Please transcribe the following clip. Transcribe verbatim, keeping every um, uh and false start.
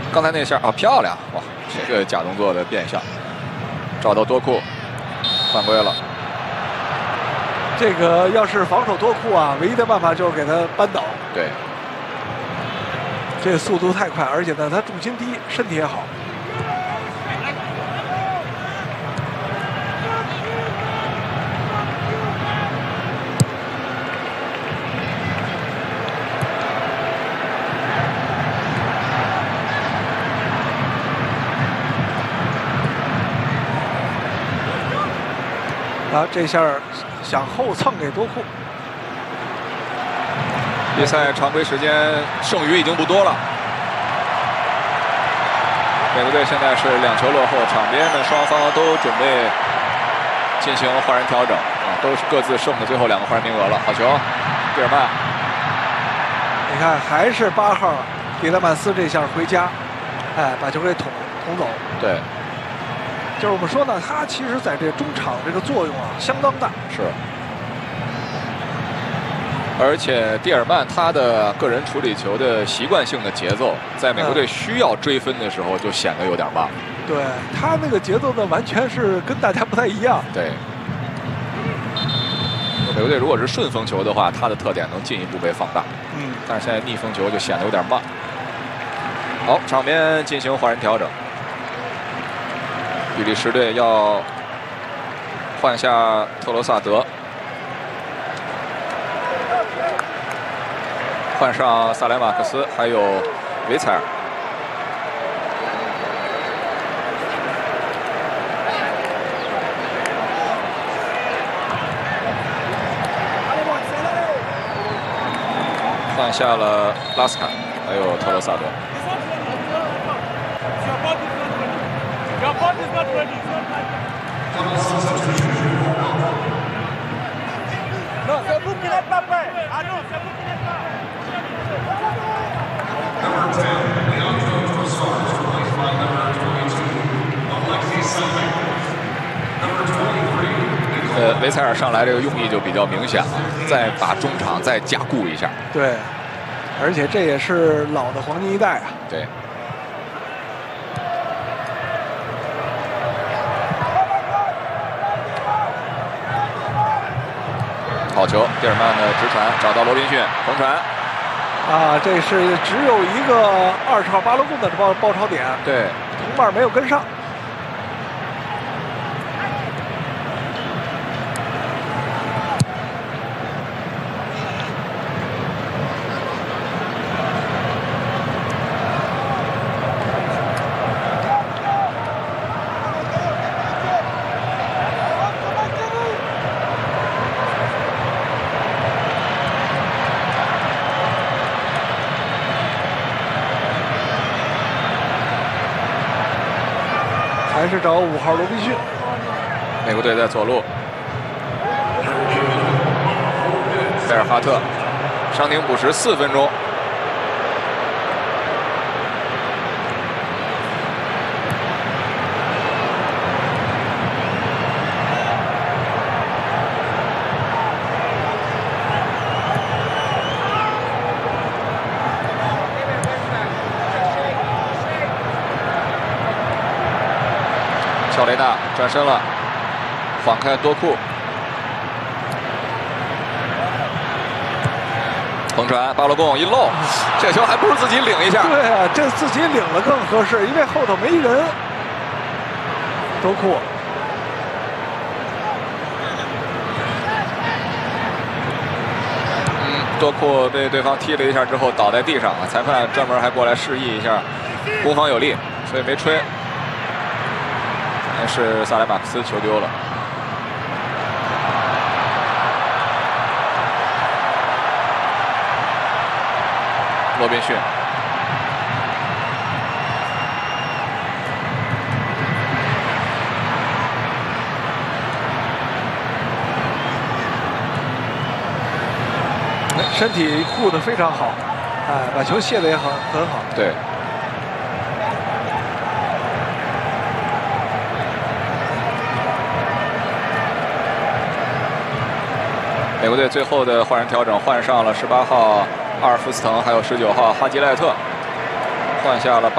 刚才那下啊，漂亮！哇，这个假动作的变向，找到多库，犯规了。 这个要是防守多库啊，唯一的办法就是给他扳倒。 对， 这速度太快，而且呢，他重心低，身体也好。啊，这下想后蹭给多库。 比赛常规时间剩余已经不多了。美国队现在是两球落后，场边的双方都准备进行换人调整啊，都是各自剩的最后两个换人名额了。好球，蒂尔曼。 你看，还是八号迪勒曼斯这下回家，哎，把球给捅捅走。 对。 就是我们说呢，他其实在这中场这个作用啊相当大。 是，而且蒂尔曼他的个人处理球的习惯性的节奏，在美国队需要追分的时候就显得有点慢。 对他那个节奏呢，完全是跟大家不太一样。 对，美国队如果是顺风球的话，他的特点能进一步被放大。 嗯， 但是现在逆风球就显得有点慢。好，场边进行换人调整。比利时队要换下特罗萨德，换上萨莱马克斯，还有维采尔。换下了拉斯卡，还有特罗萨德。 Your body is not ready. No, c'est vous qui n'êtes pas prêt. Ah non, c'est vous qui n'êtes pas. Number ten, Leandro Trossard, replaced by number twenty-two, Alexis Sanchez. Number twenty-three. 呃，维采尔上来这个用意就比较明显了，再把中场再加固一下。 对，而且这也是老的黄金一代啊。 对。好球，蒂尔曼的直传找到罗宾逊，横传。 啊，这是只有一个二十号巴洛贡的包包抄点， 对， 同伴没有跟上。还是找五号罗宾逊。 美国队在左路，贝尔哈特，伤停补时四分钟。乔雷纳转身了，晃开多库，横传巴洛贡一漏，这球还不如自己领一下。 对啊，这自己领了更合适，因为后头没人。多库， 嗯，多库被对方踢了一下之后倒在地上了，裁判专门还过来示意一下，攻方有利，所以没吹。但是萨莱马克斯球丢了。罗宾逊， 身体护得非常好，哎，把球卸得也很很好。 对。美国队最后的换人调整，换上了十八号阿尔弗斯滕，还有十九号哈吉赖特，换下了。